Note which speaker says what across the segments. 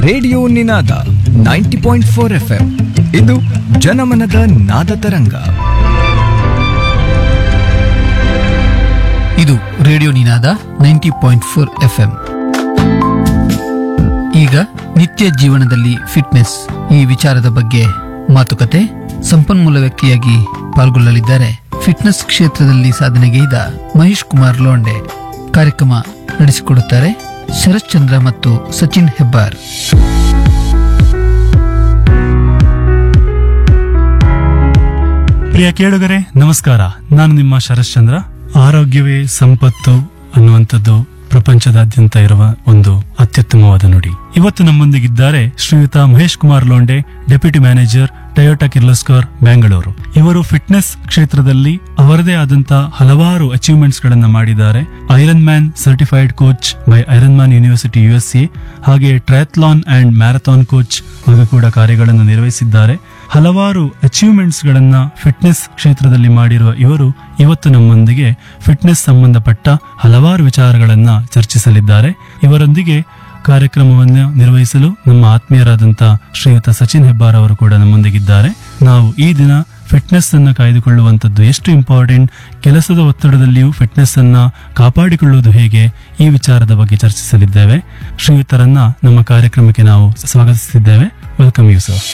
Speaker 1: Radio ನಿನಾದ 90.4 FM. ಇದು ಜನಮನದ ನಾದ ತರಂಗ.
Speaker 2: ಇದು ರೇಡಿಯೋ ನಿನಾದ 90.4 FM. ಈಗ ನಿತ್ಯ ಜೀವನದಲ್ಲಿ ಫಿಟ್ನೆಸ್ ಈ ವಿಚಾರದ ಬಗ್ಗೆ ಮಾತುಕತೆ. ಸಂಪನ್ಮೂಲ ವ್ಯಕ್ತಿಯಾಗಿ ಪಾಲ್ಗೊಳ್ಳಲಿದ್ದಾರೆ ಫಿಟ್ನೆಸ್ ಕ್ಷೇತ್ರದಲ್ಲಿ ಸಾಧನೆಗೈದ ಮಹೇಶ್ ಕುಮಾರ್ ಲೋಂಡೆ. ಕಾರ್ಯಕ್ರಮ ನಡೆಸಿಕೊಡುತ್ತಾರೆ ಶರತ್ ಚಂದ್ರ ಮತ್ತು ಸಚಿನ್ ಹೆಬ್ಬಾರ್.
Speaker 3: ಪ್ರಿಯ ಕೇಳುಗರೆ ನಮಸ್ಕಾರ, ನಾನು ನಿಮ್ಮ ಶರತ್ ಚಂದ್ರ. ಆರೋಗ್ಯವೇ ಸಂಪತ್ತು ಅನ್ನುವಂಥದ್ದು ಪ್ರಪಂಚದಾದ್ಯಂತ ಇರುವ ಒಂದು ಅತ್ಯುತ್ತಮವಾದ ನುಡಿ. ಇವತ್ತು ನಮ್ಮೊಂದಿಗಿದ್ದಾರೆ ಶ್ರೀಯುತ Mahesh Kumar ಲೋಂಡೆ, deputy manager, Toyota Kirloskar, Bengaluru. ಇವರು ಫಿಟ್ನೆಸ್ ಕ್ಷೇತ್ರದಲ್ಲಿ ಅವರದೇ ಆದಂತಹ ಹಲವಾರು ಅಚೀವ್ಮೆಂಟ್ಸ್ ಗಳನ್ನ ಮಾಡಿದ್ದಾರೆ. Iron man certified coach by iron man university USA, ಹಾಗೆ ಟ್ರಯಾಥ್ಲಾನ್ ಅಂಡ್ ಮ್ಯಾರಥಾನ್ ಕೋಚ್ ಆಗಿ ಕೂಡ ಕಾರ್ಯಗಳನ್ನು ನಿರ್ವಹಿಸಿದ್ದಾರೆ. ಹಲವಾರು ಅಚೀವ್ಮೆಂಟ್ಸ್ ಗಳನ್ನ ಫಿಟ್ನೆಸ್ ಕ್ಷೇತ್ರದಲ್ಲಿ ಮಾಡಿರುವ ಇವರು ಇವತ್ತು ನಮ್ಮೊಂದಿಗೆ ಫಿಟ್ನೆಸ್ ಸಂಬಂಧಪಟ್ಟ ಹಲವಾರು ವಿಚಾರಗಳನ್ನ ಚರ್ಚಿಸಲಿದ್ದಾರೆ. ಇವರೊಂದಿಗೆ ಕಾರ್ಯಕ್ರಮವನ್ನು ನಿರ್ವಹಿಸಲು ನಮ್ಮ ಆತ್ಮೀಯರಾದಂತಹ ಶ್ರೀಯುತ ಸಚಿನ್ ಹೆಬ್ಬಾರ್ ಅವರು ಕೂಡ ನಮ್ಮೊಂದಿಗಿದ್ದಾರೆ. ನಾವು ಈ ದಿನ ಫಿಟ್ನೆಸ್ ಅನ್ನ ಕಾಯ್ದುಕೊಳ್ಳುವಂಥದ್ದು ಎಷ್ಟು ಇಂಪಾರ್ಟೆಂಟ್, ಕೆಲಸದ ಒತ್ತಡದಲ್ಲಿಯೂ ಫಿಟ್ನೆಸ್ ಅನ್ನ ಕಾಪಾಡಿಕೊಳ್ಳುವುದು ಹೇಗೆ, ಈ ವಿಚಾರದ ಬಗ್ಗೆ ಚರ್ಚಿಸಲಿದ್ದೇವೆ. ಶ್ರೀಯುತರನ್ನ ನಮ್ಮ ಕಾರ್ಯಕ್ರಮಕ್ಕೆ ನಾವು ಸ್ವಾಗತಿಸಿದ್ದೇವೆ. Welcome you sir.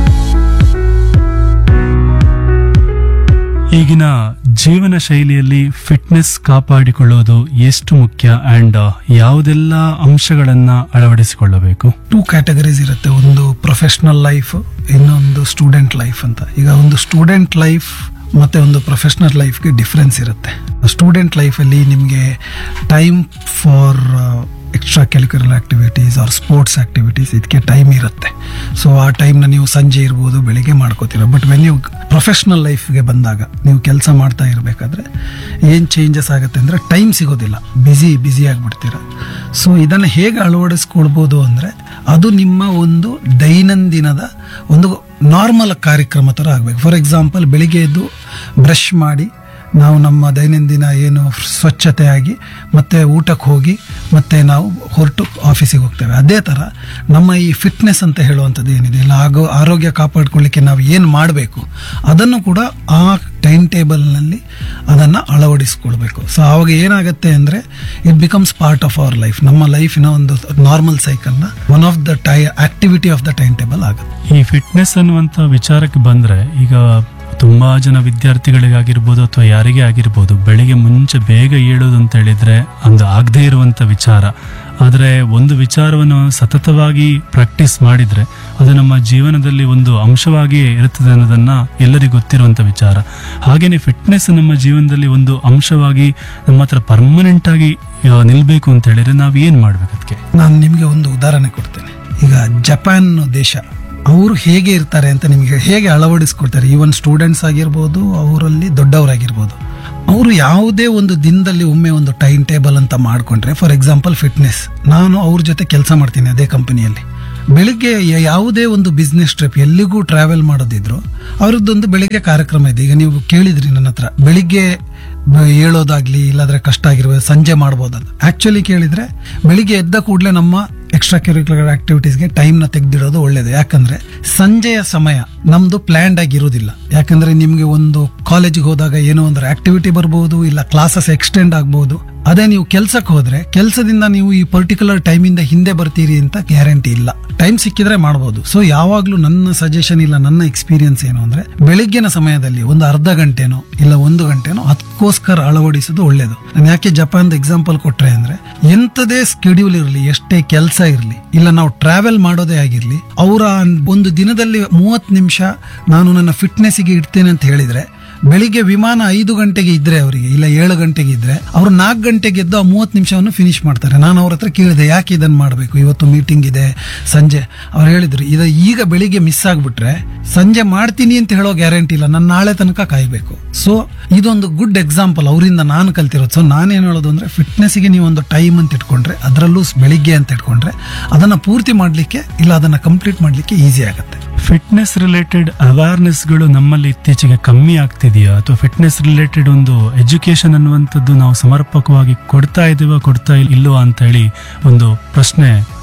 Speaker 3: ಈಗಿನ ಜೀವನ ಶೈಲಿಯಲ್ಲಿ ಫಿಟ್ನೆಸ್ ಕಾಪಾಡಿಕೊಳ್ಳುವುದು ಎಷ್ಟು ಮುಖ್ಯ ಅಂಡ್ ಯಾವುದೆಲ್ಲ ಅಂಶಗಳನ್ನ ಅಳವಡಿಸಿಕೊಳ್ಳಬೇಕು?
Speaker 4: 2 ಕ್ಯಾಟಗರೀಸ್ ಇರುತ್ತೆ. ಒಂದು ಪ್ರೊಫೆಷನಲ್ ಲೈಫ್, ಇನ್ನೊಂದು ಸ್ಟೂಡೆಂಟ್ ಲೈಫ್ ಅಂತ. ಈಗ ಒಂದು ಸ್ಟೂಡೆಂಟ್ ಲೈಫ್ ಮತ್ತೆ ಒಂದು ಪ್ರೊಫೆಷನಲ್ ಲೈಫ್ಗೆ ಡಿಫ್ರೆನ್ಸ್ ಇರುತ್ತೆ. ಸ್ಟೂಡೆಂಟ್ ಲೈಫಲ್ಲಿ ನಿಮಗೆ time for extra ಕ್ಯಾಲಿಕ್ಯುಲರ್ activities or sports activities ಇದಕ್ಕೆ ಟೈಮ್ ಇರುತ್ತೆ. ಸೊ ಆ ಟೈಮ್ನ ನೀವು ಸಂಜೆ ಇರ್ಬೋದು, ಬೆಳಿಗ್ಗೆ ಮಾಡ್ಕೋತೀರ. ಬಟ್ ವೆನ್ ನೀವು ಪ್ರೊಫೆಷನಲ್ ಲೈಫ್ಗೆ ಬಂದಾಗ ನೀವು ಕೆಲಸ ಮಾಡ್ತಾ ಇರಬೇಕಾದ್ರೆ ಏನು ಚೇಂಜಸ್ ಆಗುತ್ತೆ ಅಂದರೆ ಟೈಮ್ ಸಿಗೋದಿಲ್ಲ, ಬ್ಯುಸಿ ಆಗಿಬಿಡ್ತೀರ. ಸೊ ಇದನ್ನು ಹೇಗೆ ಅಳವಡಿಸ್ಕೊಳ್ಬೋದು ಅಂದರೆ ಅದು ನಿಮ್ಮ ಒಂದು ದೈನಂದಿನದ ಒಂದು ನಾರ್ಮಲ್ ಕಾರ್ಯಕ್ರಮ ಥರ ಆಗಬೇಕು. ಫಾರ್ ಎಕ್ಸಾಂಪಲ್, ಬೆಳಿಗ್ಗೆ ಎದ್ದು ಬ್ರಷ್ ಮಾಡಿ ನಾವು ನಮ್ಮ ದೈನಂದಿನ ಏನು ಸ್ವಚ್ಛತೆ ಆಗಿ ಮತ್ತೆ ಊಟಕ್ಕೆ ಹೋಗಿ ಮತ್ತೆ ನಾವು ಹೊರಟು ಆಫೀಸಿಗೆ ಹೋಗ್ತೇವೆ. ಅದೇ ಥರ ನಮ್ಮ ಈ ಫಿಟ್ನೆಸ್ ಅಂತ ಹೇಳುವಂಥದ್ದು ಏನಿದೆ ಇಲ್ಲ, ಆರೋಗ್ಯ ಕಾಪಾಡ್ಕೊಳ್ಳಿಕ್ಕೆ ನಾವು ಏನು ಮಾಡಬೇಕು ಅದನ್ನು ಕೂಡ ಆ ಟೈಮ್ ಟೇಬಲ್ನಲ್ಲಿ ಅದನ್ನು ಅಳವಡಿಸ್ಕೊಳ್ಬೇಕು. ಸೊ ಆವಾಗ ಏನಾಗುತ್ತೆ ಅಂದರೆ it becomes part of our life. ನಮ್ಮ ಲೈಫಿನ ಒಂದು normal ಸೈಕಲ್ನ one of the activity of the time table ಆಗುತ್ತೆ.
Speaker 3: ಈ ಫಿಟ್ನೆಸ್ ಅನ್ನುವಂಥ ವಿಚಾರಕ್ಕೆ ಬಂದ್ರೆ, ಈಗ ತುಂಬಾ ಜನ ವಿದ್ಯಾರ್ಥಿಗಳಿಗಾಗಿರ್ಬೋದು ಅಥವಾ ಯಾರಿಗೇ ಆಗಿರ್ಬೋದು, ಬೆಳಿಗ್ಗೆ ಮುಂಚೆ ಬೇಗ ಏಳೋದು ಅಂತ ಹೇಳಿದ್ರೆ ಒಂದು ಆಗದೇ ಇರುವಂತ ವಿಚಾರ. ಆದರೆ ಒಂದು ವಿಚಾರವನ್ನು ಸತತವಾಗಿ ಪ್ರಾಕ್ಟೀಸ್ ಮಾಡಿದ್ರೆ ಅದು ನಮ್ಮ ಜೀವನದಲ್ಲಿ ಒಂದು ಅಂಶವಾಗಿ ಇರುತ್ತದೆ ಅನ್ನೋದನ್ನ ಎಲ್ಲರಿಗೂ ಗೊತ್ತಿರುವಂತ ವಿಚಾರ. ಹಾಗೇನೆ ಫಿಟ್ನೆಸ್ ನಮ್ಮ ಜೀವನದಲ್ಲಿ ಒಂದು ಅಂಶವಾಗಿ ನಮ್ಮ ಹತ್ರ ಪರ್ಮನೆಂಟ್ ಆಗಿ ನಿಲ್ಬೇಕು ಅಂತ ಹೇಳಿದ್ರೆ ನಾವು ಏನ್ ಮಾಡ್ಬೇಕು? ಅದಕ್ಕೆ
Speaker 4: ನಾನು ನಿಮಗೆ ಒಂದು ಉದಾಹರಣೆ ಕೊಡ್ತೇನೆ. ಈಗ ಜಪಾನ್ ದೇಶ, ಅವರು ಹೇಗೆ ಇರ್ತಾರೆ ಅಂತ ನಿಮಗೆ ಹೇಗೆ ಅಳವಡಿಸ್ಕೊಡ್ತಾರೆ. ಈವನ್ ಸ್ಟೂಡೆಂಟ್ಸ್ ಆಗಿರ್ಬೋದು, ಅವರಲ್ಲಿ ದೊಡ್ಡವರಾಗಿರ್ಬೋದು, ಅವರು ಯಾವುದೇ ಒಂದು ದಿನದಲ್ಲಿ ಒಮ್ಮೆ ಒಂದು ಟೈಮ್ ಟೇಬಲ್ ಅಂತ ಮಾಡಿಕೊಂಡ್ರೆ, ಫಾರ್ ಎಕ್ಸಾಂಪಲ್ ಫಿಟ್ನೆಸ್, ನಾನು ಅವ್ರ ಜೊತೆ ಕೆಲಸ ಮಾಡ್ತೀನಿ ಅದೇ ಕಂಪನಿಯಲ್ಲಿ. ಬೆಳಿಗ್ಗೆ ಯಾವುದೇ ಒಂದು ಬಿಸ್ನೆಸ್ ಟ್ರಿಪ್ ಎಲ್ಲಿಗೂ ಟ್ರಾವೆಲ್ ಮಾಡೋದಿದ್ರು ಅವ್ರದ್ದೊಂದು ಬೆಳಿಗ್ಗೆ ಕಾರ್ಯಕ್ರಮ ಇದೆ. ಈಗ ನೀವು ಕೇಳಿದ್ರಿ ನನ್ನ ಹತ್ರ ಬೆಳಿಗ್ಗೆ ಹೇಳೋದಾಗ್ಲಿ ಇಲ್ಲಾಂದ್ರೆ ಕಷ್ಟ ಆಗಿರ್ಬೋದು, ಸಂಜೆ ಮಾಡ್ಬೋದಲ್ಲ. ಆಕ್ಚುಲಿ ಕೇಳಿದ್ರೆ ಬೆಳಿಗ್ಗೆ ಎದ್ದ ಕೂಡಲೇ ನಮ್ಮ ಎಕ್ಸ್ಟ್ರಾ ಕ್ಯಾರಿಕ್ಯುಲರ್ ಆಕ್ಟಿವಿಟೀಸ್ಗೆ ಟೈಮ್ನ ತೆಗೆದಿಡೋದು ಒಳ್ಳೇದು. ಯಾಕಂದ್ರೆ ಸಂಜೆಯ ಸಮಯ ನಮ್ದು ಪ್ಲಾನ್ಡ್ ಆಗಿರೋದಿಲ್ಲ. ಯಾಕಂದ್ರೆ ನಿಮ್ಗೆ ಒಂದು ಕಾಲೇಜಿಗೆ ಹೋದಾಗ ಏನೋ ಒಂದು ಆಕ್ಟಿವಿಟಿ ಬರ್ಬೋದು, ಇಲ್ಲ ಕ್ಲಾಸಸ್ ಎಕ್ಸ್ಟೆಂಡ್ ಆಗ್ಬೋದು. ಅದೇ ನೀವು ಕೆಲ್ಸಕ್ಕೆ ಹೋದ್ರೆ ಕೆಲಸದಿಂದ ನೀವು ಈ ಪರ್ಟಿಕ್ಯುಲರ್ ಟೈಮಿಂದ ಹಿಂದೆ ಬರ್ತೀರಿ ಅಂತ ಗ್ಯಾರಂಟಿ ಇಲ್ಲ. ಟೈಮ್ ಸಿಕ್ಕಿದ್ರೆ ಮಾಡ್ಬೋದು. ಸೊ ಯಾವಾಗ್ಲೂ ನನ್ನ ಸಜೆಷನ್ ಇಲ್ಲ, ನನ್ನ ಎಕ್ಸ್ಪೀರಿಯನ್ಸ್ ಏನು ಅಂದ್ರೆ ಬೆಳಿಗ್ಗಿನ ಸಮಯದಲ್ಲಿ ಒಂದು ಅರ್ಧ ಗಂಟೆನೋ ಇಲ್ಲ 1 ಗಂಟೆನೋ ಅದಕ್ಕೋಸ್ಕರ ಅಳವಡಿಸೋದು ಒಳ್ಳೇದು. ನಾನು ಯಾಕೆ ಜಪಾನ್ ಎಕ್ಸಾಂಪಲ್ ಕೊಟ್ರೆ ಅಂದ್ರೆ, ಎಂತದೇ ಸ್ಕೆಡ್ಯೂಲ್ ಇರಲಿ, ಎಷ್ಟೇ ಕೆಲಸ ಇರಲಿ, ಇಲ್ಲ ನಾವು ಟ್ರಾವೆಲ್ ಮಾಡೋದೇ ಆಗಿರ್ಲಿ, ಅವರ ಒಂದು ದಿನದಲ್ಲಿ 30 ನಿಮಿಷ ನಾನು ನನ್ನ ಫಿಟ್ನೆಸ್ಗೆ ಇಡ್ತೇನೆ ಅಂತ ಹೇಳಿದ್ರೆ, ಬೆಳಿಗ್ಗೆ ವಿಮಾನ 5 ಗಂಟೆಗೆ ಇದ್ರೆ ಅವರಿಗೆ ಇಲ್ಲ 7 ಗಂಟೆಗೆ ಇದ್ರೆ ಅವರು 4 ಗಂಟೆಗೆ ಎದ್ದು ಆ 30 ನಿಮಿಷವನ್ನು ಫಿನಿಶ್ ಮಾಡ್ತಾರೆ. ನಾನು ಅವ್ರ ಹತ್ರ ಕೇಳಿದೆ, ಯಾಕೆ ಇದನ್ನ ಮಾಡಬೇಕು, ಇವತ್ತು ಮೀಟಿಂಗ್ ಇದೆ ಸಂಜೆ. ಅವ್ರು ಹೇಳಿದ್ರು, ಈಗ ಬೆಳಿಗ್ಗೆ ಮಿಸ್ ಆಗ್ಬಿಟ್ರೆ ಸಂಜೆ ಮಾಡ್ತೀನಿ ಅಂತ ಹೇಳೋ ಗ್ಯಾರಂಟಿ ಇಲ್ಲ, ನಾನು ನಾಳೆ ತನಕ ಕಾಯ್ಬೇಕು. ಸೊ ಇದೊಂದು ಗುಡ್ ಎಕ್ಸಾಂಪಲ್ ಅವರಿಂದ ನಾನು ಕಲ್ತಿರೋದು. ಸೊ ನಾನೇನು ಹೇಳೋದು ಅಂದ್ರೆ, ಫಿಟ್ನೆಸ್ಗೆ ನೀವು ಒಂದು ಟೈಮ್ ಅಂತ ಇಟ್ಕೊಂಡ್ರೆ, ಅದರಲ್ಲೂ ಬೆಳಿಗ್ಗೆ ಅಂತ ಇಟ್ಕೊಂಡ್ರೆ ಅದನ್ನ ಪೂರ್ತಿ ಮಾಡ್ಲಿಕ್ಕೆ ಇಲ್ಲ ಅದನ್ನ ಕಂಪ್ಲೀಟ್ ಮಾಡ್ಲಿಕ್ಕೆ ಈಸಿ ಆಗುತ್ತೆ.
Speaker 3: ಫಿಟ್ನೆಸ್ ರಿಲೇಟೆಡ್ ಅವೇರ್ನೆಸ್ಗಳು ನಮ್ಮಲ್ಲಿ ಇತ್ತೀಚೆಗೆ ಕಮ್ಮಿ ಆಗ್ತಿದೆಯಾ, ಅಥವಾ ಫಿಟ್ನೆಸ್ ರಿಲೇಟೆಡ್ ಒಂದು ಎಜುಕೇಶನ್ ಅನ್ನುವಂಥದ್ದು ನಾವು ಸಮರ್ಪಕವಾಗಿ ಕೊಡ್ತಾ ಇದ್ದೀವ, ಕೊಡ್ತಾ ಇಲ್ವಾ ಅಂತ ಹೇಳಿ ಒಂದು ಪ್ರಶ್ನೆ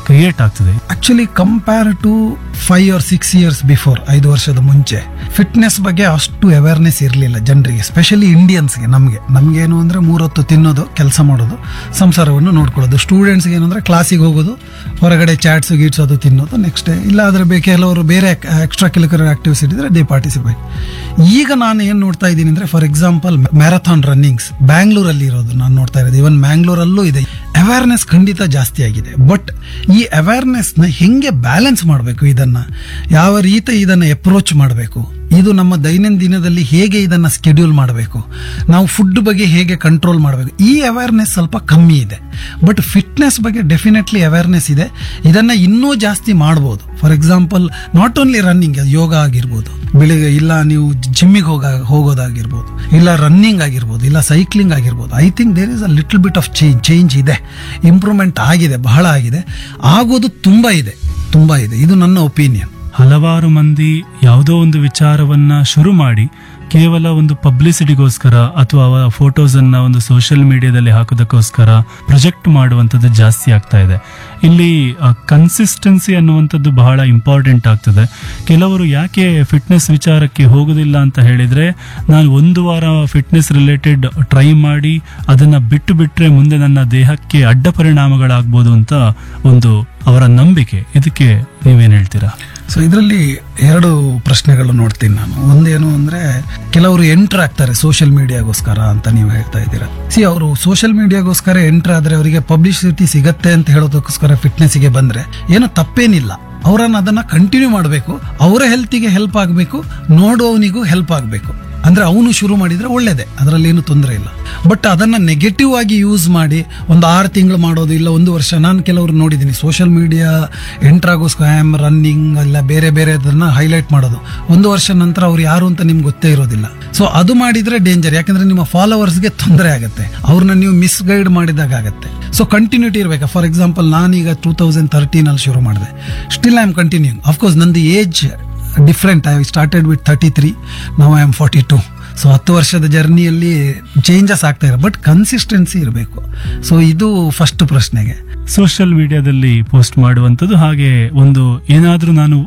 Speaker 3: ಕ್ರಿಯೇಟ್ ಆಗ್ತದೆ.
Speaker 4: Actually compare to 5 or 6 years before, 5 ವರ್ಷದ ಮುಂಚೆ ಫಿಟ್ನೆಸ್ ಬಗ್ಗೆ ಅಷ್ಟು ಅವೇರ್ನೆಸ್ ಇರಲಿಲ್ಲ ಜನರಿಗೆ, ಸ್ಪೆಷಲಿ ಇಂಡಿಯನ್ಸ್ಗೆ. ನಮ್ಗೆ ಏನು ಅಂದ್ರೆ 3 ಹೊತ್ತು ತಿನ್ನೋದು, ಕೆಲಸ ಮಾಡೋದು, ಸಂಸಾರವನ್ನು ನೋಡ್ಕೊಳ್ಳೋದು. ಸ್ಟೂಡೆಂಟ್ಸ್ಗೆ ಏನಂದ್ರೆ ಕ್ಲಾಸಿಗೆ ಹೋಗೋದು, ಹೊರಗಡೆ ಚಾಟ್ಸ್ ಗೀಟ್ಸ್ ಅದು ತಿನ್ನೋದು, ನೆಕ್ಸ್ಟ್ ಡೇ ಇಲ್ಲ ಆದ್ರೆ ಕೆಲವರು ಬೇರೆ ಎಕ್ಸ್ಟ್ರಾ ಕರಿಕ್ಯುಲರ್ ಆಕ್ಟಿವಿಟೀಸ್ ಇದ್ರೆ ದೇ ಪಾರ್ಟಿಸಿಪೇಟ್. ಈಗ ನಾನು ಏನ್ ನೋಡ್ತಾ ಇದ್ದೀನಿ ಅಂದ್ರೆ, ಫಾರ್ ಎಕ್ಸಾಂಪಲ್ ಮ್ಯಾರಥಾನ್ ರನ್ನಿಂಗ್ಸ್ ಬ್ಯಾಂಗ್ಳೂರಲ್ಲಿ ಇರೋದು ನಾನು ನೋಡ್ತಾ ಇರೋದು, ಇವನ್ ಮ್ಯಾಂಗ್ಳೂರಲ್ಲೂ ಇದೆ. ಅವೇರ್ನೆಸ್ ಖಂಡಿತ ಜಾಸ್ತಿ ಆಗಿದೆ. ಬಟ್ ಈ ಅವೇರ್ನೆಸ್ ನ ಹೆಂಗೆ ಬ್ಯಾಲೆನ್ಸ್ ಮಾಡಬೇಕು, ಇದನ್ನ ಯಾವ ರೀತಿ ಇದನ್ನ ಅಪ್ರೋಚ್ ಮಾಡಬೇಕು, ಇದು ನಮ್ಮ ದೈನಂದಿನದಲ್ಲಿ ಹೇಗೆ ಇದನ್ನ ಸ್ಕೆಡ್ಯೂಲ್ ಮಾಡಬೇಕು, ನಾವು ಫುಡ್ ಬಗ್ಗೆ ಹೇಗೆ ಕಂಟ್ರೋಲ್ ಮಾಡಬೇಕು, ಈ ಅವೇರ್ನೆಸ್ ಸ್ವಲ್ಪ ಕಮ್ಮಿ ಇದೆ. ಬಟ್ ಫಿಟ್ನೆಸ್ ಬಗ್ಗೆ ಡೆಫಿನೆಟ್ಲಿ ಅವೇರ್ನೆಸ್ ಇದೆ. ಇದನ್ನ ಇನ್ನೂ ಜಾಸ್ತಿ ಮಾಡಬಹುದು. For example not only running, ಯೋಗ ಆಗಿರ್ಬೋದು, ಬೆಳಿಗ್ಗೆ ಇಲ್ಲ ನೀವು ಜಿಮ್ಮಿಗೆ ಹೋಗೋದಾಗಿರ್ಬೋದು, ಇಲ್ಲ ರನ್ನಿಂಗ್ ಆಗಿರ್ಬೋದು, ಇಲ್ಲ ಸೈಕ್ಲಿಂಗ್ ಆಗಿರ್ಬೋದು. I think there is a little bit of change ಇದೆ, ಇಂಪ್ರೂವ್ಮೆಂಟ್ ಆಗಿದೆ, ಬಹಳ ಆಗಿದೆ, ಆಗೋದು ತುಂಬಾ ಇದೆ. ಇದು ನನ್ನ ಒಪಿನಿಯನ್.
Speaker 3: ಹಲವಾರು ಮಂದಿ ಯಾವುದೋ ಒಂದು ವಿಚಾರವನ್ನ ಶುರು ಮಾಡಿ ಕೇವಲ ಒಂದು ಪಬ್ಲಿಸಿಟಿಗೋಸ್ಕರ ಅಥವಾ ಅವರ ಫೋಟೋಸ್ ಅನ್ನ ಒಂದು ಸೋಷಿಯಲ್ ಮೀಡಿಯಾದಲ್ಲಿ ಹಾಕೋದಕ್ಕೋಸ್ಕರ ಪ್ರೊಜೆಕ್ಟ್ ಮಾಡುವಂಥದ್ದು ಜಾಸ್ತಿ ಆಗ್ತಾ ಇದೆ. ಇಲ್ಲಿ ಕನ್ಸಿಸ್ಟೆನ್ಸಿ ಅನ್ನುವಂಥದ್ದು ಬಹಳ ಇಂಪಾರ್ಟೆಂಟ್ ಆಗ್ತದೆ. ಕೆಲವರು ಯಾಕೆ ಫಿಟ್ನೆಸ್ ವಿಚಾರಕ್ಕೆ ಹೋಗುದಿಲ್ಲ ಅಂತ ಹೇಳಿದ್ರೆ, ನಾನು 1 ವಾರ ಫಿಟ್ನೆಸ್ ರಿಲೇಟೆಡ್ ಟ್ರೈ ಮಾಡಿ ಅದನ್ನ ಬಿಟ್ಟರೆ ಮುಂದೆ ನನ್ನ ದೇಹಕ್ಕೆ ಅಡ್ಡ ಪರಿಣಾಮಗಳಾಗ್ಬೋದು ಅಂತ ಒಂದು ಅವರ ನಂಬಿಕೆ. ಇದಕ್ಕೆ ನೀವೇನ್ ಹೇಳ್ತೀರಾ?
Speaker 4: ಸೊ ಇದರಲ್ಲಿ 2 ಪ್ರಶ್ನೆಗಳು ನೋಡ್ತೀನಿ ನಾನು. ಒಂದೇನು ಅಂದ್ರೆ, ಕೆಲವರು ಎಂಟರ್ ಆಗ್ತಾರೆ ಸೋಷಿಯಲ್ ಮೀಡಿಯಾಗೋಸ್ಕರ ಅಂತ ನೀವು ಹೇಳ್ತಾ ಇದ್ದೀರಾ. ಅವರು ಸೋಷಿಯಲ್ ಮೀಡಿಯಾಗೋಸ್ಕರ ಎಂಟರ್ ಆದ್ರೆ ಅವರಿಗೆ ಪಬ್ಲಿಸಿಟಿ ಸಿಗತ್ತೆ ಅಂತ ಹೇಳೋದಕ್ಕೋಸ್ಕರ ಫಿಟ್ನೆಸ್ಗೆ ಬಂದ್ರೆ ಏನು ತಪ್ಪೇನಿಲ್ಲ. ಅವರನ್ನ ಅದನ್ನ ಕಂಟಿನ್ಯೂ ಮಾಡಬೇಕು, ಅವರ ಹೆಲ್ತಿಗೆ ಹೆಲ್ಪ್ ಆಗಬೇಕು, ನೋಡೋವನಿಗೂ ಹೆಲ್ಪ್ ಆಗಬೇಕು. ಅಂದ್ರೆ ಅವನು ಶುರು ಮಾಡಿದ್ರೆ ಒಳ್ಳೇದೇ, ಅದರಲ್ಲಿ ಏನು ತೊಂದರೆ ಇಲ್ಲ. ಬಟ್ ಅದನ್ನ ನೆಗೆಟಿವ್ ಆಗಿ ಯೂಸ್ ಮಾಡಿ ಒಂದು 6 ತಿಂಗಳು ಮಾಡೋದು, ಇಲ್ಲ 1 ವರ್ಷ. ನಾನು ಕೆಲವರು ನೋಡಿದ್ದೀನಿ social media ಎಂಟ್ರಾಗೋಸ್ಕರ I am running ಇಲ್ಲ ಬೇರೆ ಅದನ್ನ ಹೈಲೈಟ್ ಮಾಡೋದು. 1 ವರ್ಷ ನಂತರ ಅವ್ರು ಯಾರು ಅಂತ ನಿಮ್ಗೆ ಗೊತ್ತೇ ಇರೋದಿಲ್ಲ. ಸೊ ಅದು ಮಾಡಿದ್ರೆ ಡೇಂಜರ್, ಯಾಕಂದ್ರೆ ನಿಮ್ಮ ಫಾಲೋವರ್ಸ್ಗೆ ತೊಂದರೆ ಆಗುತ್ತೆ, ಅವ್ರನ್ನ ನೀವು ಮಿಸ್ಗೈಡ್ ಮಾಡಿದಾಗ ಆಗತ್ತೆ. ಸೊ ಕಂಟಿನ್ಯೂಟಿ ಇರಬೇಕು. ಫಾರ್ ಎಕ್ಸಾಂಪಲ್ ನಾನೀಗ 2013 ಅಲ್ಲಿ ಶುರು ಮಾಡಿದೆ, still I am continuing. Of course ನಂದು age different. I started with 33, now I am 42. So 10 ವರ್ಷದ ಜರ್ನಿಯಲ್ಲಿ ಚೇಂಜಸ್ ಆಗ್ತಾ ಇದೆ, ಬಟ್ ಕನ್ಸಿಸ್ಟೆನ್ಸಿ ಇರಬೇಕು. ಸೊ ಇದು ಫಸ್ಟ್ ಪ್ರಶ್ನೆಗೆ.
Speaker 3: ಸೋಷಿಯಲ್ ಮೀಡಿಯಾದಲ್ಲಿ ಪೋಸ್ಟ್ ಮಾಡುವಂಥದ್ದು, ಹಾಗೆ ಏನಾದ್ರೂ ನಾನು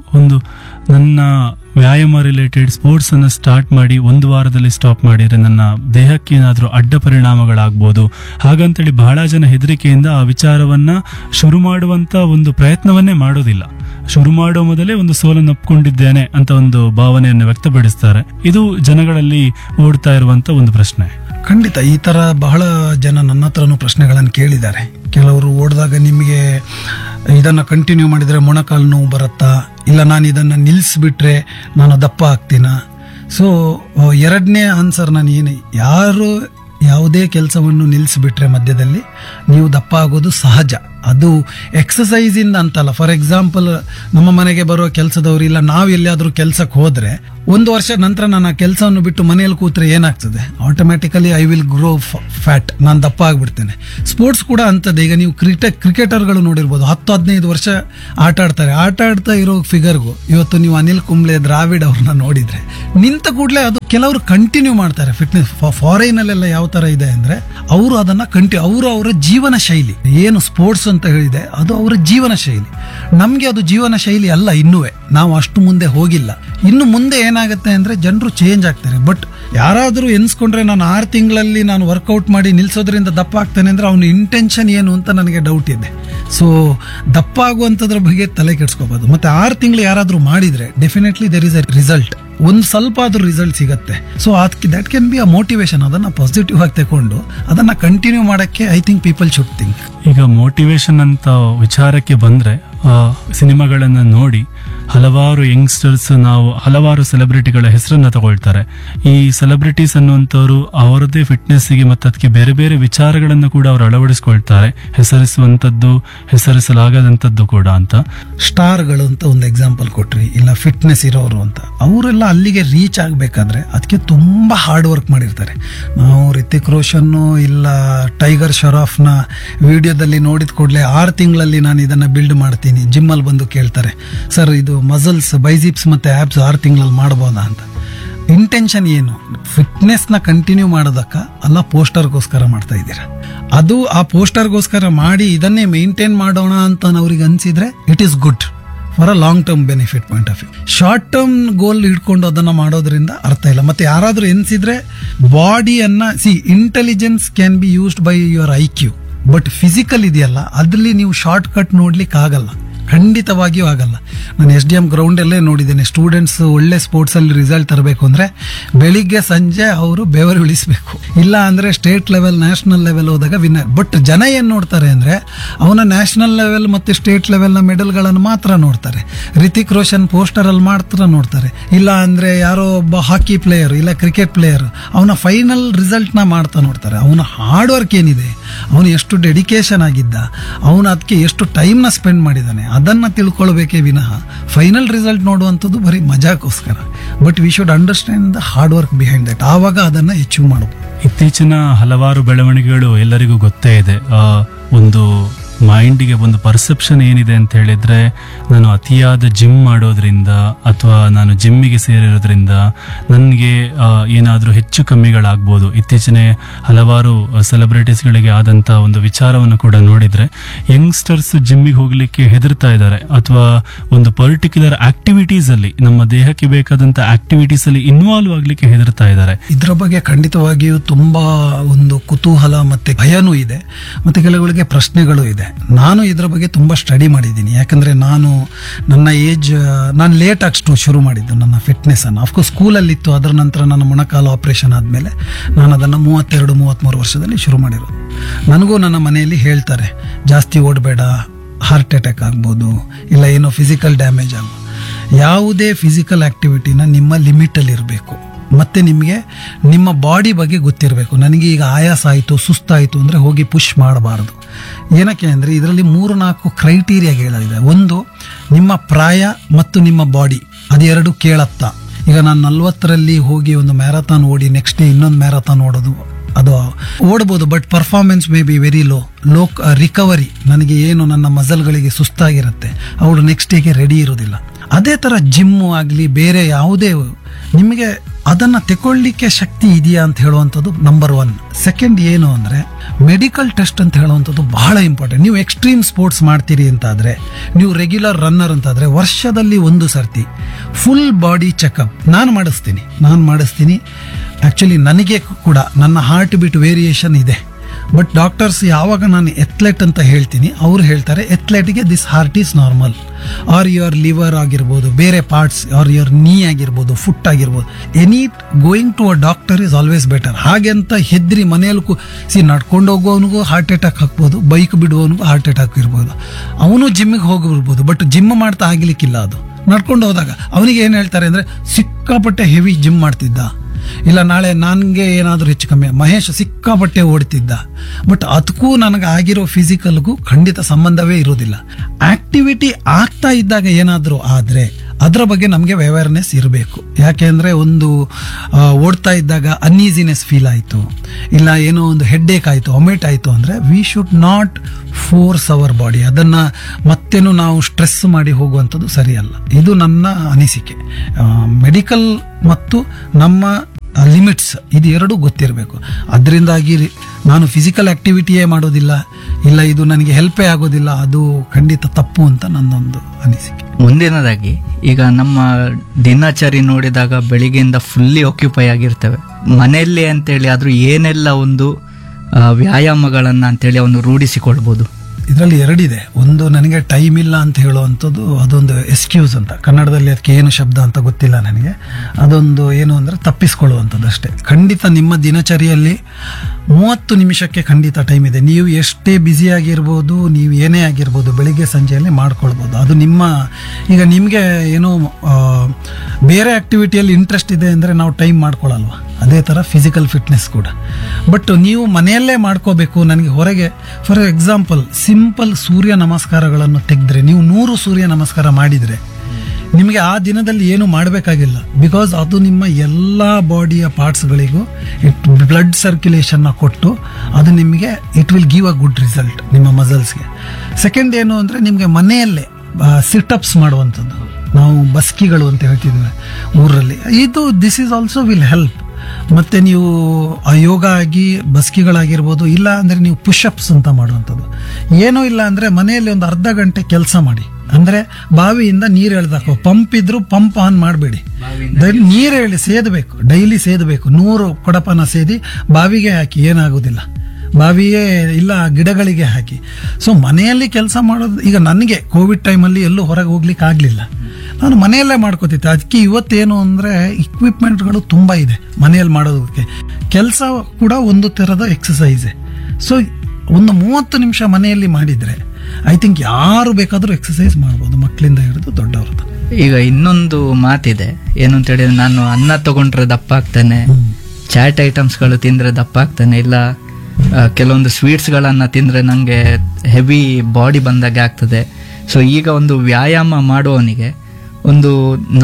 Speaker 3: ನನ್ನ ವ್ಯಾಯಾಮ ರಿಲೇಟೆಡ್ ಸ್ಪೋರ್ಟ್ಸ್ ಅನ್ನು ಸ್ಟಾರ್ಟ್ ಮಾಡಿ 1 ವಾರದಲ್ಲಿ ಸ್ಟಾಪ್ ಮಾಡಿದ್ರೆ ನನ್ನ ದೇಹಕ್ಕೆ ಏನಾದ್ರೂ ಅಡ್ಡ ಪರಿಣಾಮಗಳಾಗ್ಬೋದು, ಹಾಗಂತೇಳಿ ಬಹಳ ಜನ ಹೆದರಿಕೆಯಿಂದ ಆ ವಿಚಾರವನ್ನ ಶುರು ಮಾಡುವಂತ ಒಂದು ಪ್ರಯತ್ನವನ್ನೇ ಮಾಡೋದಿಲ್ಲ. ಶುರು ಮಾಡೋ ಮೊದಲೇ ಒಂದು ಸೋಲನ್ನು ಒಪ್ಕೊಂಡಿದ್ದೇನೆ ಅಂತ ಒಂದು ಭಾವನೆಯನ್ನು ವ್ಯಕ್ತಪಡಿಸ್ತಾರೆ. ಇದು ಜನಗಳಲ್ಲಿ ಓಡ್ತಾ ಇರುವಂತ ಒಂದು ಪ್ರಶ್ನೆ.
Speaker 4: ಖಂಡಿತ ಈ ತರ ಬಹಳ ಜನ ನನ್ನ ಹತ್ರನೂ ಪ್ರಶ್ನೆಗಳನ್ನು ಕೇಳಿದ್ದಾರೆ. ಕೆಲವರು ಓಡಿದಾಗ ನಿಮಗೆ ಇದನ್ನ ಕಂಟಿನ್ಯೂ ಮಾಡಿದ್ರೆ ಮೊಣಕಾಲು ನೋವು ಬರುತ್ತಾ, ಇಲ್ಲ ನಾನು ಇದನ್ನ ನಿಲ್ಲಿಸ್ಬಿಟ್ರೆ ನಾನು ದಪ್ಪ ಆಗ್ತೀನ. ಸೊ 2ನೇ ಆನ್ಸರ್ ನಾನು ಯಾರು ಯಾವುದೇ ಕೆಲಸವನ್ನು ನಿಲ್ಲಿಸ್ಬಿಟ್ರೆ ಮಧ್ಯದಲ್ಲಿ ನೀವು ದಪ್ಪ ಆಗೋದು ಸಹಜ. ಅದು ಎಕ್ಸಸೈಸ್ ಇಂದ ಅಂತಲ್ಲ. ಫಾರ್ ಎಕ್ಸಾಂಪಲ್ ನಮ್ಮ ಮನೆಗೆ ಬರುವ ಕೆಲಸದವರು, ಇಲ್ಲ ನಾವು ಎಲ್ಲಿಯಾದ್ರೂ ಕೆಲಸಕ್ಕೆ ಹೋದ್ರೆ 1 ವರ್ಷ ನಂತರ ನಾನು ಆ ಕೆಲಸವನ್ನು ಬಿಟ್ಟು ಮನೆಯಲ್ಲಿ ಕೂತ್ರೆ ಏನಾಗ್ತದೆ, automatically I will grow fat, ನಾನು ದಪ್ಪ ಆಗ್ಬಿಡ್ತೇನೆ. ಸ್ಪೋರ್ಟ್ಸ್ ಕೂಡ ಅಂತದೆ. ಈಗ ನೀವು ಕ್ರಿಕೆಟರ್ಗಳು ನೋಡಿರ್ಬೋದು, 10-15 ವರ್ಷ ಆಟ ಆಡ್ತಾ ಇರೋ ಫಿಗರ್ಗೂ ಇವತ್ತು ನೀವು ಅನಿಲ್ ಕುಂಬ್ಳೆ, ದ್ರಾವಿಡ್ ಅವ್ರನ್ನ ನೋಡಿದ್ರೆ ನಿಂತ ಕೂಡಲೇ ಅದು ಕೆಲವರು ಕಂಟಿನ್ಯೂ ಮಾಡ್ತಾರೆ. ಫಿಟ್ನೆಸ್ ಫಾರಿನ್ ಅಲ್ಲೆಲ್ಲ ಯಾವ ತರ ಇದೆ ಅಂದ್ರೆ, ಅವರು ಅದನ್ನ ಅವರ ಜೀವನ ಶೈಲಿ ಏನು ಸ್ಪೋರ್ಟ್ಸ್ ಅಂತ ಹೇಳಿದೆ, ಅದು ಅವರ ಜೀವನ ಶೈಲಿ. ನಮ್ಗೆ ಅದು ಜೀವನ ಶೈಲಿ ಅಲ್ಲ. ಇನ್ನುವೇ ನಾವು ಅಷ್ಟು ಮುಂದೆ ಹೋಗಿಲ್ಲ. ಇನ್ನು ಮುಂದೆ ಏನಾಗುತ್ತೆ ಅಂದ್ರೆ ಜನರು ಚೇಂಜ್ ಆಗ್ತಾರೆ. ಬಟ್ ಯಾರಾದ್ರೂ ಎನ್ಸ್ಕೊಂಡ್ರೆ ನಾನು 6 ತಿಂಗಳಲ್ಲಿ ನಾನು ವರ್ಕೌಟ್ ಮಾಡಿ ನಿಲ್ಸೋದ್ರಿಂದ ದಪ್ಪ ಆಗ್ತಾನೆ ಅಂದ್ರೆ ಅವನ ಇಂಟೆನ್ಷನ್ ಏನು ಅಂತ ನನಗೆ ಡೌಟ್ ಇದೆ. ಸೊ ದಪ್ಪ ಆಗುವಂತದ್ರ ಬಗ್ಗೆ ತಲೆ ಕೆಡ್ಸ್ಕೋಬಹುದು. ಮತ್ತೆ 6 ತಿಂಗಳು ಯಾರಾದ್ರೂ ಮಾಡಿದ್ರೆ definitely there is a result, ಒಂದು ಸ್ವಲ್ಪ ಆದ್ರೂ ರಿಸಲ್ಟ್ ಸಿಗತ್ತೆ. So that can be a motivation. ಅದನ್ನ ಪಾಸಿಟಿವ್ ಆಗಿ ತಗೊಂಡು ಅದನ್ನ ಕಂಟಿನ್ಯೂ ಮಾಡಕ್ಕೆ I think people should think.
Speaker 3: ಈಗ ಮೋಟಿವೇಶನ್ ಅಂತ ವಿಚಾರಕ್ಕೆ ಬಂದ್ರೆ, ಸಿನಿಮಾಗಳನ್ನ ನೋಡಿ ಹಲವಾರು ಯಂಗ್ಸ್ಟರ್ಸ್, ನಾವು ಹಲವಾರು ಸೆಲೆಬ್ರಿಟಿಗಳ ಹೆಸರನ್ನ ತಗೊಳ್ತಾರೆ. ಈ ಸೆಲೆಬ್ರಿಟೀಸ್ ಅನ್ನುವಂಥವ್ರು ಅವರದೇ ಫಿಟ್ನೆಸ್ಗೆ ಮತ್ತು ಅದಕ್ಕೆ ಬೇರೆ ಬೇರೆ ವಿಚಾರಗಳನ್ನು ಕೂಡ ಅವರು ಅಳವಡಿಸಿಕೊಳ್ತಾರೆ, ಹೆಸರಿಸುವಂಥದ್ದು, ಹೆಸರಿಸಲಾಗದಂಥದ್ದು ಕೂಡ ಅಂತ.
Speaker 4: ಸ್ಟಾರ್ಗಳು ಅಂತ ಒಂದು ಎಕ್ಸಾಂಪಲ್ ಕೊಟ್ರಿ, ಇಲ್ಲ ಫಿಟ್ನೆಸ್ ಇರೋರು ಅಂತ. ಅವರೆಲ್ಲ ಅಲ್ಲಿಗೆ ರೀಚ್ ಆಗಬೇಕಾದ್ರೆ ಅದಕ್ಕೆ ತುಂಬಾ ಹಾರ್ಡ್ ವರ್ಕ್ ಮಾಡಿರ್ತಾರೆ. ನಾವು ರಿತಿಕ್ ರೋಷನ್ ಇಲ್ಲ ಟೈಗರ್ ಶ್ರಾಫ್ನ ವಿಡಿಯೋದಲ್ಲಿ ನೋಡಿದ ಕೂಡಲೇ 6 ತಿಂಗಳಲ್ಲಿ ನಾನು ಇದನ್ನ ಬಿಲ್ಡ್ ಮಾಡ್ತೀನಿ, ಜಿಮ್ಮಲ್ಲಿ ಬಂದು ಕೇಳ್ತಾರೆ, ಸರ್ ಇದು ಮಸಲ್ಸ್ ಬೈಸಿಪ್ಸ್ ಮತ್ತೆ ಆಬ್ಸ್ 6 ತಿಂಗಳಲ್ಲಿ ಮಾಡಬಹುದಾ ಅಂತ. ಇಂಟೆನ್ಷನ್ ಏನು, ಫಿಟ್ನೆಸ್ನ ಕಂಟಿನ್ಯೂ ಮಾಡೋದಕ್ಕ ಅಲ್ಲ ಪೋಸ್ಟರ್ಗೋಸ್ಕರ ಮಾಡ್ತಾ ಇದ್ದೀರಾ? ಅದು ಆ ಪೋಸ್ಟರ್ಗೋಸ್ಕರ ಮಾಡಿ ಇದನ್ನೇ ಮೇಂಟೈನ್ ಮಾಡೋಣ ಅಂತ ಅವ್ರಿಗೆ ಅನ್ಸಿದ್ರೆ it is good for a long term benefit point of view. Short term goal ಇಟ್ಕೊಂಡು ಅದನ್ನ ಮಾಡೋದ್ರಿಂದ ಅರ್ಥ ಇಲ್ಲ. ಮತ್ತೆ ಯಾರಾದ್ರೂ ಎನ್ಸಿದ್ರೆ ಬಾಡಿಯನ್ನ intelligence can be used by your IQ, but physical ಇದೆಯಲ್ಲ ಅದ್ರಲ್ಲಿ ನೀವು ಶಾರ್ಟ್ ಕಟ್ ನೋಡ್ಲಿಕ್ಕೆ ಆಗಲ್ಲ, ಖಂಡಿತವಾಗಿಯೂ ಆಗಲ್ಲ. ನಾನು SDM ಗ್ರೌಂಡ್ ಅಲ್ಲೇ ನೋಡಿದ್ದೇನೆ. ಸ್ಟೂಡೆಂಟ್ಸ್ ಒಳ್ಳೆ ಸ್ಪೋರ್ಟ್ಸ್ ಅಲ್ಲಿ ರಿಸಲ್ಟ್ ತರಬೇಕು ಅಂದ್ರೆ ಬೆಳಿಗ್ಗೆ ಸಂಜೆ ಅವರು ಬೆವರು ಇಳಿಸಬೇಕು, ಇಲ್ಲ ಅಂದ್ರೆ ಸ್ಟೇಟ್ ಲೆವೆಲ್ ನ್ಯಾಷನಲ್ ಲೆವೆಲ್ ಹೋದಾಗ ವಿನ್ನರ್. ಬಟ್ ಜನ ಏನ್ ನೋಡ್ತಾರೆ ಅಂದ್ರೆ ಅವನ ನ್ಯಾಷನಲ್ ಲೆವೆಲ್ ಮತ್ತೆ ಸ್ಟೇಟ್ ಲೆವೆಲ್ ನ ಮೆಡಲ್ಗಳನ್ನು ಮಾತ್ರ ನೋಡ್ತಾರೆ. ರಿತಿಕ್ ರೋಷನ್ ಪೋಸ್ಟರ್ ಅಲ್ಲಿ ಮಾತ್ರ ನೋಡ್ತಾರೆ, ಇಲ್ಲ ಅಂದ್ರೆ ಯಾರೋ ಒಬ್ಬ ಹಾಕಿ ಪ್ಲೇಯರ್ ಇಲ್ಲ ಕ್ರಿಕೆಟ್ ಪ್ಲೇಯರ್ ಅವನ ಫೈನಲ್ ರಿಸಲ್ಟ್ ನ ಮಾಡ್ತಾ ನೋಡ್ತಾರೆ. ಅವನ ಹಾರ್ಡ್ ವರ್ಕ್ ಏನಿದೆ, ಅವನು ಎಷ್ಟು ಡೆಡಿಕೇಶನ್ ಆಗಿದ್ದ, ಅವನು ಅದಕ್ಕೆ ಎಷ್ಟು ಟೈಮ್ ನ ಸ್ಪೆಂಡ್ ಮಾಡಿದ್ದಾನೆ ಅದನ್ನ ತಿಳ್ಕೊಳ್ಬೇಕೇ ವಿನಃ ಫೈನಲ್ ರಿಸಲ್ಟ್ ನೋಡುವಂಥದ್ದು ಬರೀ ಮಜಾಕೋಸ್ಕರ. But we should understand the hard work behind that, ಆವಾಗ ಅದನ್ನ ಅಚೀವ್ ಮಾಡಬಹುದು.
Speaker 3: ಇತ್ತೀಚಿನ ಹಲವಾರು ಬೆಳವಣಿಗೆಗಳು ಎಲ್ಲರಿಗೂ ಗೊತ್ತೇ ಇದೆ. ಒಂದು ಮೈಂಡಿಗೆ ಒಂದು ಪರ್ಸೆಪ್ಷನ್ ಏನಿದೆ ಅಂತ ಹೇಳಿದ್ರೆ, ನಾನು ಅತಿಯಾದ ಜಿಮ್ ಮಾಡೋದ್ರಿಂದ ಅಥವಾ ನಾನು ಜಿಮ್ಮಿಗೆ ಸೇರಿರೋದ್ರಿಂದ ನನಗೆ ಏನಾದರೂ ಹೆಚ್ಚು ಕಮ್ಮಿಗಳಾಗ್ಬೋದು. ಇತ್ತೀಚಿನ ಹಲವಾರು ಸೆಲೆಬ್ರಿಟೀಸ್ಗಳಿಗೆ ಆದಂಥ ಒಂದು ವಿಚಾರವನ್ನು ಕೂಡ ನೋಡಿದ್ರೆ ಯಂಗ್ಸ್ಟರ್ಸ್ ಜಿಮ್ಮಿಗೆ ಹೋಗ್ಲಿಕ್ಕೆ ಹೆದರ್ತಾ ಇದ್ದಾರೆ, ಅಥವಾ ಒಂದು ಪರ್ಟಿಕ್ಯುಲರ್ ಆಕ್ಟಿವಿಟೀಸ್ ಅಲ್ಲಿ, ನಮ್ಮ ದೇಹಕ್ಕೆ ಬೇಕಾದಂತ ಆಕ್ಟಿವಿಟೀಸ್ ಅಲ್ಲಿ ಇನ್ವಾಲ್ವ್ ಆಗ್ಲಿಕ್ಕೆ ಹೆದರ್ತಾ ಇದ್ದಾರೆ.
Speaker 4: ಇದರ ಬಗ್ಗೆ ಖಂಡಿತವಾಗಿಯೂ ತುಂಬಾ ಒಂದು ಕುತೂಹಲ ಮತ್ತೆ ಭಯನೂ ಇದೆ, ಮತ್ತೆ ಕೆಲವುಗಳಿಗೆ ಪ್ರಶ್ನೆಗಳು ಇದೆ. ನಾನು ಇದರ ಬಗ್ಗೆ ತುಂಬಾ ಸ್ಟಡಿ ಮಾಡಿದ್ದೀನಿ. ಯಾಕಂದ್ರೆ ನಾನು ಲೇಟ್ ಆಗಿ ಶುರು ಮಾಡಿದ್ದು ನನ್ನ ಫಿಟ್ನೆಸ್ ಅನ್ನು. ಅಫ್ಕೋರ್ಸ್ ಸ್ಕೂಲಲ್ಲಿ ಇತ್ತು, ಅದರ ನಂತರ ನನ್ನ ಮೊಣಕಾಲು ಆಪರೇಷನ್ ಆದ್ಮೇಲೆ ನಾನು ಅದನ್ನು 32-33 ವರ್ಷದಲ್ಲಿ ಶುರು ಮಾಡಿರೋದು. ನನಗೂ ನನ್ನ ಮನೆಯಲ್ಲಿ ಹೇಳ್ತಾರೆ, ಜಾಸ್ತಿ ಓಡಬೇಡ, ಹಾರ್ಟ್ ಅಟ್ಯಾಕ್ ಆಗ್ಬೋದು, ಇಲ್ಲ ಏನೋ ಫಿಸಿಕಲ್ ಡ್ಯಾಮೇಜ್ ಆಗ್ಬೋದು. ಯಾವುದೇ ಫಿಸಿಕಲ್ ಆಕ್ಟಿವಿಟಿನ ನಿಮ್ಮ ಲಿಮಿಟಲ್ಲಿ ಇರಬೇಕು, ಮತ್ತೆ ನಿಮಗೆ ನಿಮ್ಮ ಬಾಡಿ ಬಗ್ಗೆ ಗೊತ್ತಿರಬೇಕು. ನನಗೆ ಈಗ ಆಯಾಸ ಆಯಿತು, ಸುಸ್ತಾಯಿತು ಅಂದರೆ ಹೋಗಿ ಪುಷ್ ಮಾಡಬಾರ್ದು. ಏನಕ್ಕೆ ಅಂದರೆ ಇದರಲ್ಲಿ 3-4 ಕ್ರೈಟೀರಿಯಾ ಹೇಳಿದೆ. ಒಂದು, ನಿಮ್ಮ ಪ್ರಾಯ ಮತ್ತು ನಿಮ್ಮ ಬಾಡಿ ಅದೆರಡು ಕೇಳತ್ತಾ. ಈಗ ನಾನು 40ರಲ್ಲಿ ಹೋಗಿ ಒಂದು ಮ್ಯಾರಥಾನ್ ಓಡಿ ನೆಕ್ಸ್ಟ್ ಡೇ ಇನ್ನೊಂದು ಮ್ಯಾರಥಾನ್ ಓಡೋದು, ಅದು ಓಡ್ಬೋದು, but performance may be very low recovery, ನನಗೆ ಏನು ನನ್ನ ಮಸಲ್ಗಳಿಗೆ ಸುಸ್ತಾಗಿರುತ್ತೆ, ಅವಳು ನೆಕ್ಸ್ಟ್ ಡೇಗೆ ರೆಡಿ ಇರೋದಿಲ್ಲ. ಅದೇ ಥರ ಜಿಮ್ಮು ಆಗಲಿ ಬೇರೆ ಯಾವುದೇ ನಿಮಗೆ ಅದನ್ನ ತಗೊಳ್ಳಿಕ್ಕೆ ಶಕ್ತಿ ಇದೆಯಾ ಅಂತ ಹೇಳುವಂಥದ್ದು ನಂಬರ್ 1. ಸೆಕೆಂಡ್ ಏನು ಅಂದ್ರೆ ಮೆಡಿಕಲ್ ಟೆಸ್ಟ್ ಅಂತ ಹೇಳುವಂಥದ್ದು ಬಹಳ ಇಂಪಾರ್ಟೆಂಟ್. ನೀವು ಎಕ್ಸ್ಟ್ರೀಮ್ ಸ್ಪೋರ್ಟ್ಸ್ ಮಾಡ್ತೀರಿ ಅಂತಾದ್ರೆ, ನೀವು ರೆಗ್ಯುಲರ್ ರನ್ನರ್ ಅಂತಾದ್ರೆ ವರ್ಷದಲ್ಲಿ 1 ಸರ್ತಿ ಫುಲ್ ಬಾಡಿ ಚೆಕಪ್ ನಾನು ಮಾಡಿಸ್ತೀನಿ. ಆಕ್ಚುಲಿ ನನಗೆ ಕೂಡ ನನ್ನ ಹಾರ್ಟ್ ಬೀಟ್ ವೇರಿಯೇಷನ್ ಇದೆ, ಬಟ್ ಡಾಕ್ಟರ್ಸ್ ಯಾವಾಗ ನಾನು ಎಥ್ಲೆಟ್ ಅಂತ ಹೇಳ್ತೀನಿ, ಅವ್ರು ಹೇಳ್ತಾರೆ ಎಥ್ಲೆಟ್ಗೆ this heart is normal, R your liver ಆಗಿರ್ಬೋದು, ಬೇರೆ ಪಾರ್ಟ್ಸ್, ಆರ್ ಯುವರ್ ನೀ ಆಗಿರ್ಬೋದು, ಫುಟ್ ಆಗಿರ್ಬೋದು, any going to a doctor is always better. ಹಾಗೆ ಅಂತ ಹೆದ್ರಿ ಮನೆಯಲ್ಲಿ ನಡ್ಕೊಂಡು ಹೋಗೋವನಿಗೂ ಹಾರ್ಟ್ ಅಟ್ಯಾಕ್ ಹಾಕ್ಬೋದು, ಬೈಕ್ ಬಿಡುವವನಿಗೂ ಹಾರ್ಟ್ ಅಟ್ಯಾಕ್ ಇರ್ಬೋದು. ಅವನು ಜಿಮ್ಮಿಗೆ ಹೋಗಿರ್ಬೋದು, ಬಟ್ ಜಿಮ್ ಮಾಡ್ತಾ ಆಗ್ಲಿಕ್ಕಿಲ್ಲ. ಅದು ನಡ್ಕೊಂಡು ಹೋದಾಗ ಅವನಿಗೆ ಏನು ಹೇಳ್ತಾರೆ ಅಂದ್ರೆ ಸಿಕ್ಕಾಪಟ್ಟೆ ಹೆವಿ ಜಿಮ್ ಮಾಡ್ತಿದ್ದ, ಇಲ್ಲ ನಾಳೆ ನನಗೆ ಏನಾದರೂ ಹೆಚ್ಚು ಕಮ್ಮಿ, ಮಹೇಶ್ ಸಿಕ್ಕಾಪಟ್ಟೆ ಓಡ್ತಿದ್ದ, ಬಟ್ ಅದಕ್ಕೂ ನನಗೆ ಆಗಿರೋ ಫಿಸಿಕಲ್ಗೂ ಖಂಡಿತ ಸಂಬಂಧವೇ ಇರೋದಿಲ್ಲ. ಆಕ್ಟಿವಿಟಿ ಆಗ್ತಾ ಇದ್ದಾಗ ಏನಾದರೂ ಆದರೆ ಅದರ ಬಗ್ಗೆ ನಮಗೆ ಅವೇರ್ನೆಸ್ ಇರಬೇಕು. ಯಾಕೆಂದ್ರೆ ಒಂದು ಓಡ್ತಾ ಇದ್ದಾಗ ಅನ್ಈಸಿನೆಸ್ ಫೀಲ್ ಆಯಿತು, ಇಲ್ಲ ಏನೋ ಒಂದು ಹೆಡ್ಡೇಕ್ ಆಯಿತು, ಒಮೆಟ್ ಆಯಿತು ಅಂದರೆ we should not force our body. ಅದನ್ನು ಮತ್ತೇನು ನಾವು ಸ್ಟ್ರೆಸ್ ಮಾಡಿ ಹೋಗುವಂಥದ್ದು ಸರಿಯಲ್ಲ. ಇದು ನನ್ನ ಅನಿಸಿಕೆ. ಮೆಡಿಕಲ್ ಮತ್ತು ನಮ್ಮ ಲಿಮಿಟ್ಸ್ ಇದು ಎರಡೂ ಗೊತ್ತಿರಬೇಕು. ಅದರಿಂದಾಗಿ ನಾನು ಫಿಸಿಕಲ್ ಆಕ್ಟಿವಿಟಿಯೇ ಮಾಡೋದಿಲ್ಲ, ಇಲ್ಲ ಇದು ನನಗೆ ಹೆಲ್ಪೇ ಆಗೋದಿಲ್ಲ, ಅದು ಖಂಡಿತ ತಪ್ಪು ಅಂತ ನನ್ನೊಂದು ಅನಿಸಿಕೆ.
Speaker 5: ಮುಂದಿನದಾಗಿ ಈಗ ನಮ್ಮ ದಿನಚರಿ ನೋಡಿದಾಗ ಬೆಳಿಗ್ಗೆಯಿಂದ ಫುಲ್ಲಿ ಆಕ್ಯುಪೈ ಆಗಿರ್ತೇವೆ ಮನೆಯಲ್ಲಿ ಅಂತೇಳಿ, ಆದ್ರೂ ಏನೆಲ್ಲ ಒಂದು ವ್ಯಾಯಾಮಗಳನ್ನ ಅಂತೇಳಿ ಅವನು ರೂಢಿಸಿಕೊಳ್ಬಹುದು?
Speaker 4: ಇದರಲ್ಲಿ ಎರಡಿದೆ. ಒಂದು, ನನಗೆ ಟೈಮ್ ಇಲ್ಲ ಅಂತ ಹೇಳುವಂಥದ್ದು ಅದೊಂದು ಎಕ್ಸ್ಕ್ಯೂಸ್ ಅಂತ, ಕನ್ನಡದಲ್ಲಿ ಅದಕ್ಕೆ ಏನು ಶಬ್ದ ಅಂತ ಗೊತ್ತಿಲ್ಲ ನನಗೆ. ಅದೊಂದು ಏನು ಅಂದರೆ ತಪ್ಪಿಸ್ಕೊಳ್ಳುವಂಥದ್ದು ಅಷ್ಟೇ. ಖಂಡಿತ ನಿಮ್ಮ ದಿನಚರಿಯಲ್ಲಿ 30 ನಿಮಿಷಕ್ಕೆ ಖಂಡಿತ ಟೈಮ್ ಇದೆ. ನೀವು ಎಷ್ಟೇ ಬ್ಯುಸಿ ಆಗಿರ್ಬೋದು, ನೀವು ಏನೇ ಆಗಿರ್ಬೋದು, ಬೆಳಿಗ್ಗೆ ಸಂಜೆಯಲ್ಲಿ ಮಾಡ್ಕೊಳ್ಬೋದು. ಅದು ನಿಮ್ಮ, ಈಗ ನಿಮಗೆ ಏನೋ ಬೇರೆ ಆಕ್ಟಿವಿಟಿಯಲ್ಲಿ ಇಂಟ್ರೆಸ್ಟ್ ಇದೆ ಅಂದರೆ ನಾವು ಟೈಮ್ ಮಾಡ್ಕೊಳ್ಳಲ್ವ, ಅದೇ ಥರ ಫಿಸಿಕಲ್ ಫಿಟ್ನೆಸ್ ಕೂಡ. ಬಟ್ ನೀವು ಮನೆಯಲ್ಲೇ ಮಾಡ್ಕೋಬೇಕು. ನನಗೆ ಹೊರಗೆ, ಫಾರ್ ಎಕ್ಸಾಂಪಲ್ ಸಿಂಪಲ್ ಸೂರ್ಯ ನಮಸ್ಕಾರಗಳನ್ನು ತೆಗೆದ್ರೆ, ನೀವು 100 ಸೂರ್ಯ ನಮಸ್ಕಾರ ಮಾಡಿದರೆ ನಿಮಗೆ ಆ ದಿನದಲ್ಲಿ ಏನು ಮಾಡಬೇಕಾಗಿಲ್ಲ. ಬಿಕಾಸ್ ಅದು ನಿಮ್ಮ ಎಲ್ಲ ಬಾಡಿಯ ಪಾರ್ಟ್ಸ್ಗಳಿಗೂ ಬ್ಲಡ್ ಸರ್ಕ್ಯುಲೇಷನ್ನ ಕೊಟ್ಟು ಅದು ನಿಮಗೆ it will give a good result ನಿಮ್ಮ ಮಸಲ್ಸ್ಗೆ. ಸೆಕೆಂಡ್ ಏನು ಅಂದರೆ ನಿಮಗೆ ಮನೆಯಲ್ಲೇ ಸಿಟಪ್ಸ್ ಮಾಡುವಂಥದ್ದು. ನಾವು ಬಸ್ಕಿಗಳು ಅಂತ ಹೇಳ್ತಿದ್ವಿ ಊರಲ್ಲಿ. This is also will help. ಮತ್ತೆ ನೀವು ಯೋಗ ಆಗಿ ಬಸ್ಕಿಗಳಾಗಿರ್ಬೋದು, ಇಲ್ಲ ಅಂದ್ರೆ ನೀವು ಪುಷಪ್ಸ್ ಅಂತ ಮಾಡುವಂಥದ್ದು. ಏನೂ ಇಲ್ಲ ಅಂದ್ರೆ ಮನೆಯಲ್ಲಿ ಒಂದು ಅರ್ಧ ಗಂಟೆ ಕೆಲಸ ಮಾಡಿ. ಅಂದ್ರೆ ಬಾವಿಯಿಂದ ನೀರು ಎಳ್ದಾಕೋ, ಪಂಪ್ ಇದ್ರು ಪಂಪ್ ಆನ್ ಮಾಡಬೇಡಿ, ನೀರು ಎಳಿ ಸೇದಬೇಕು, ಡೈಲಿ ಸೇದಬೇಕು. 100 ಕೊಡಪನ ಸೇದಿ ಬಾವಿಗೆ ಹಾಕಿ, ಏನಾಗೋದಿಲ್ಲ. ಬಾವಿಯೇ ಇಲ್ಲ ಗಿಡಗಳಿಗೆ ಹಾಕಿ. ಸೊ ಮನೆಯಲ್ಲಿ ಕೆಲಸ ಮಾಡೋದು. ಈಗ ನನಗೆ ಕೋವಿಡ್ ಟೈಮಲ್ಲಿ ಎಲ್ಲೂ ಹೊರಗೆ ಹೋಗ್ಲಿಕ್ಕೆ ಆಗಲಿಲ್ಲ, ನಾನು ಮನೆಯಲ್ಲೇ ಮಾಡ್ಕೋತಿದ್ದೆ. ಅದಕ್ಕೆ ಇವತ್ತೇನು ಅಂದರೆ ಇಕ್ವಿಪ್ಮೆಂಟ್ಗಳು ತುಂಬ ಇದೆ ಮನೆಯಲ್ಲಿ ಮಾಡೋದಕ್ಕೆ. ಕೆಲಸ ಕೂಡ ಒಂದು ಥರದ ಎಕ್ಸಸೈಸೇ. ಸೊ ಒಂದು 30 ನಿಮಿಷ ಮನೆಯಲ್ಲಿ ಮಾಡಿದರೆ ಐ ಥಿಂಕ್ ಯಾರು ಬೇಕಾದರೂ ಎಕ್ಸಸೈಸ್ ಮಾಡ್ಬೋದು, ಮಕ್ಕಳಿಂದ ಹಿಡಿದು ದೊಡ್ಡವ್ರದ್ದು.
Speaker 5: ಈಗ ಇನ್ನೊಂದು ಮಾತಿದೆ, ಏನು ಅಂತ ಹೇಳಿದ್ರೆ, ನಾನು ಅನ್ನ ತಗೊಂಡ್ರೆ ದಪ್ಪ ಆಗ್ತಾನೆ, ಚಾಟ್ ಐಟಮ್ಸ್ಗಳು ತಿಂದ್ರೆ ದಪ್ಪ ಆಗ್ತಾನೆ, ಇಲ್ಲ ಕೆಲವೊಂದು ಸ್ವೀಟ್ಸ್ಗಳನ್ನ ತಿಂದ್ರೆ ನಂಗೆ ಹೆವಿ ಬಾಡಿ ಬಂದಾಗೆ ಆಗ್ತದೆ. ಸೊ ಈಗ ಒಂದು ವ್ಯಾಯಾಮ ಮಾಡುವವನಿಗೆ ಒಂದು